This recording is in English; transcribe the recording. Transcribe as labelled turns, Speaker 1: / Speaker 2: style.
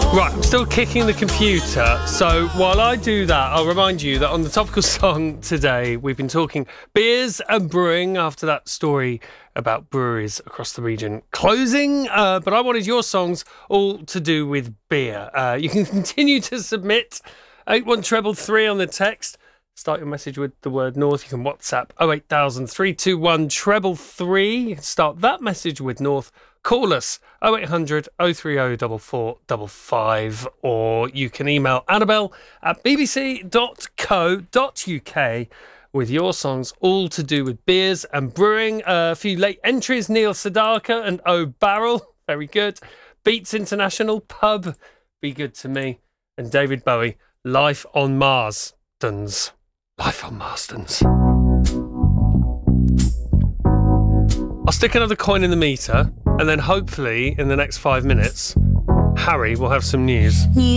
Speaker 1: Right, I'm still kicking the computer, so while I do that, I'll remind you that on the topical song today, we've been talking beers and brewing after that story about breweries across the region closing, but I wanted your songs all to do with beer. You can continue to submit 81333 on the text. Start your message with the word North. You can WhatsApp 08000 321 333. Start that message with North. Call us 0800 030 4455, or you can email Annabelle at bbc.co.uk with your songs all to do with beers and brewing. A few late entries: Neil Sedaka and O Barrel, very good. Beats International, Pub, Be Good to Me, and David Bowie, Life on Marston's. Life on Marston's. I'll stick another coin in the meter, and then hopefully in the next 5 minutes, Harry will have some news.